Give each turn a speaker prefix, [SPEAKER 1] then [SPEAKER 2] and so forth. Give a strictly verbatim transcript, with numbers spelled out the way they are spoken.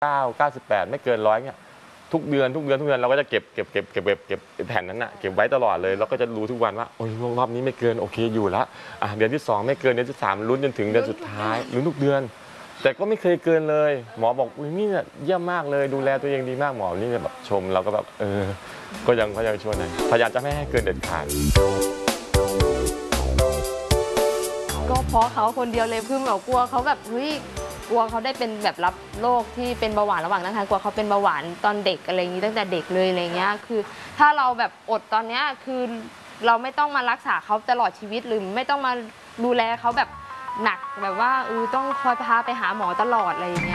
[SPEAKER 1] เก้า เก้าสิบแปดไม่เกินร้อยเนี่ยทุกเดือนทุกเดือนทุกเดือนเราก็จะเก็บเก็บเก็บเก็บเก็บเก็บแผ่นนั้นอะเก็บไว้ตลอดเลยเราก็จะรู้ทุกวันว่าโอ้ยรอบนี้ไม่เกินโอเคอยู่แล้วอ่ะเดือนที่สองไม่เกินเดือนที่สามลุ้นจนถึงเดือนสุดท้ายลุ้นทุกเดือนแต่ก็ไม่เคยเกินเลยหมอบอกอุ้ยนี่เนี่ยเยี่ยมมากเลยดูแลตัวเองดีมากหมอนี่แบบชมเราก็แบบเออก็ยังก็ยังช่วยนะพยายามจะไม่ให้เกินเด็ดขาด
[SPEAKER 2] ก็เพราะเขาคนเดียวเลยพึ่งแบบกลัวเขาแบบเฮ้ยกลัวเขาได้เป็นแบบรับโรคที่เป็นเบาหวานระหว่างนะคะกลัวเขาเป็นเบาหวานตอนเด็กอะไรอย่างนี้ตั้งแต่เด็กเลยอะไรเงี้ยคือถ้าเราแบบอดตอนเนี้ยคือเราไม่ต้องมารักษาเขาตลอดชีวิตหรือไม่ต้องมาดูแลเขาแบบหนักแบบว่าเออต้องคอยพาไปหาหมอตลอดอะไรอย่างเงี้ย